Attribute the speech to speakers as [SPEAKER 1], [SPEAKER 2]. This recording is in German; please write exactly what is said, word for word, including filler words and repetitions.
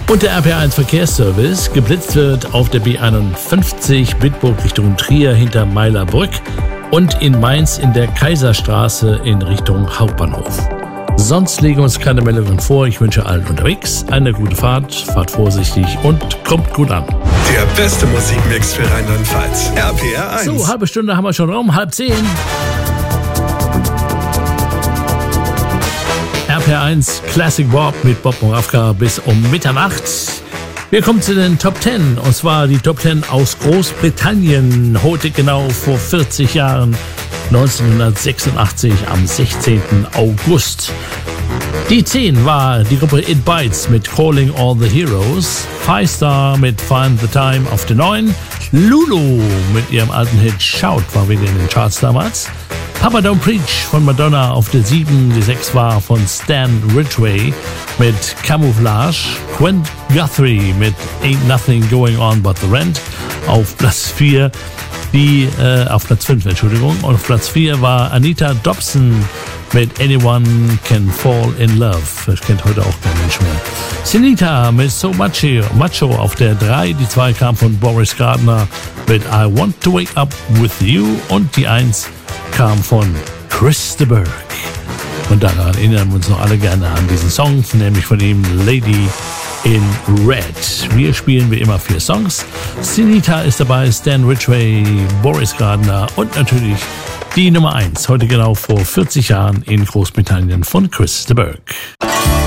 [SPEAKER 1] Und der R P R eins Verkehrsservice. Geblitzt wird auf der B einundfünfzig Bitburg Richtung Trier hinter Meilerbrück und in Mainz in der Kaiserstraße in Richtung Hauptbahnhof. Sonst legen uns keine Meldungen vor. Ich wünsche allen unterwegs eine gute Fahrt, fahrt vorsichtig und kommt gut an.
[SPEAKER 2] Der beste Musikmix für Rheinland-Pfalz. R P R eins.
[SPEAKER 1] So, halbe Stunde haben wir schon rum, halb zehn. R P R eins Classic Bob mit Bob Moravka bis um Mitternacht. Wir kommen zu den Top Ten, und zwar die Top Ten aus Großbritannien. Heute genau vor vierzig Jahren, neunzehnhundertsechsundachtzig, am sechzehnten August. Die zehn war die Gruppe It Bites mit Calling All the Heroes. Five Star mit Find the Time auf der neun. Lulu mit ihrem alten Hit Shout war wieder in den Charts damals. Papa Don't Preach von Madonna auf der sieben. Die sechs war von Stan Ridgway mit Camouflage. Gwen Guthrie mit Ain't Nothing Going On But the Rent auf Platz vier. Die, äh, auf Platz fünf, Entschuldigung. Und auf Platz vier war Anita Dobson mit Anyone Can Fall in Love. Das kennt heute auch kein Mensch mehr. Sinita mit So Macho, Macho auf der drei. Die zwei kam von Boris Gardner mit I Want to Wake Up With You. Und die eins kam von Chris de Burgh. Und daran erinnern wir uns noch alle gerne an diesen Song, nämlich von ihm Lady in Red. Wir spielen wie immer vier Songs. Sinita ist dabei, Stan Ridgway, Boris Gardner und natürlich die Nummer eins. Heute genau vor vierzig Jahren in Großbritannien von Chris de Burgh.